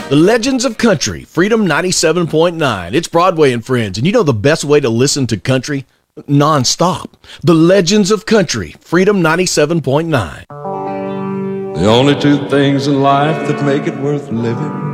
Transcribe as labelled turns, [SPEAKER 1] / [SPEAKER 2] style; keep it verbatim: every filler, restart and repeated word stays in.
[SPEAKER 1] The Legends of Country, Freedom ninety-seven point nine. It's Broadway and Friends, and you know the best way to listen to country? Non-stop. The Legends of Country, Freedom ninety-seven point nine.
[SPEAKER 2] The only two things in life that make it worth living